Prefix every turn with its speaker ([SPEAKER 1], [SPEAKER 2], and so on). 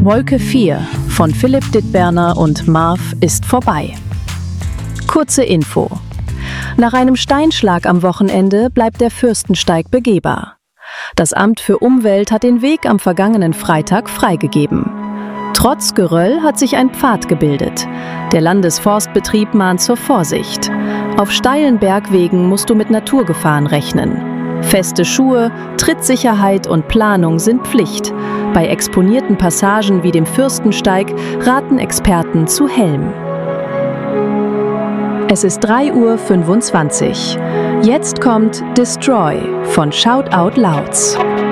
[SPEAKER 1] Wolke 4 von Philipp Dittberner und Marv ist vorbei. Kurze Info. Nach einem Steinschlag am Wochenende bleibt der Fürstensteig begehbar. Das Amt für Umwelt hat den Weg am vergangenen Freitag freigegeben. Trotz Geröll hat sich ein Pfad gebildet. Der Landesforstbetrieb mahnt zur Vorsicht. Auf steilen Bergwegen musst du mit Naturgefahren rechnen. Feste Schuhe, Trittsicherheit und Planung sind Pflicht. Bei exponierten Passagen wie dem Fürstensteig raten Experten zu Helm. Es ist 3:25 Uhr. Jetzt kommt Destroy von Shout Out Louds.